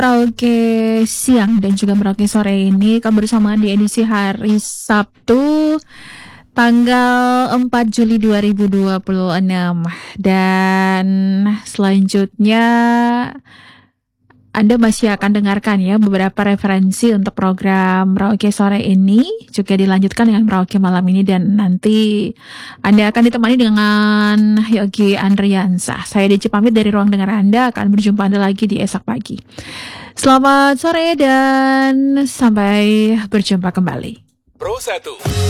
Merauke siang dan juga Merauke sore ini kebersamaan di edisi hari Sabtu tanggal 4 Juli 2026 dan selanjutnya Anda masih akan dengarkan ya beberapa referensi untuk program Merauke sore ini juga dilanjutkan dengan Merauke malam ini dan nanti Anda akan ditemani dengan Yogi Andriansah. Saya Deci pamit dari ruang dengar Anda, akan berjumpa Anda lagi di esok pagi. Selamat sore dan sampai berjumpa kembali. Pro 1